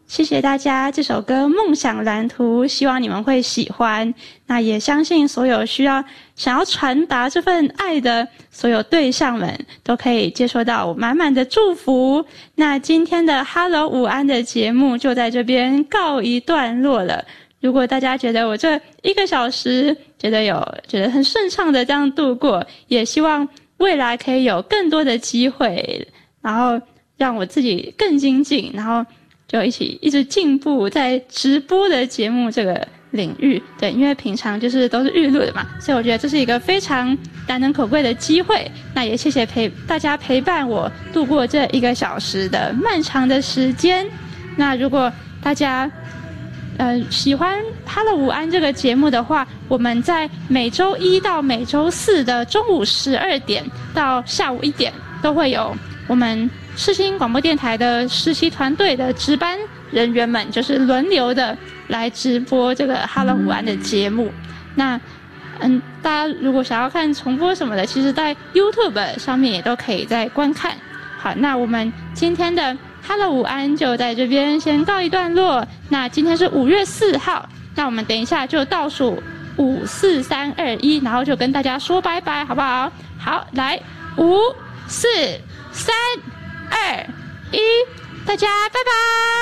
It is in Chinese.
谢谢大家，这首歌《梦想蓝图》，希望你们会喜欢。那也相信所有想要传达这份爱的所有对象们，都可以接收到我满满的祝福。那今天的 Hello 午安的节目就在这边告一段落了。如果大家觉得我这1个小时觉得很顺畅的这样度过，也希望未来可以有更多的机会，然后让我自己更精进，然后就一直进步在直播的节目这个领域。对，因为平常都是预录的嘛，所以我觉得这是一个非常难能可贵的机会。那也谢谢大家陪伴我度过这1个小时的漫长的时间。那如果大家喜欢 Hello 午安这个节目的话，我们在每周1到每周4的中午12点到下午1点都会有我们世新广播电台的实习团队的值班人员们，就是轮流的来直播这个 Hello 午安的节目。那大家如果想要看重播什么的，其实在 YouTube 上面也都可以再观看。好，那我们今天的Hello 午安就在这边先告一段落。那今天是5月4号，那我们等一下就倒数5、4、3、2、1，然后就跟大家说拜拜，好不好？好，来5、4、3、2、1，大家拜拜。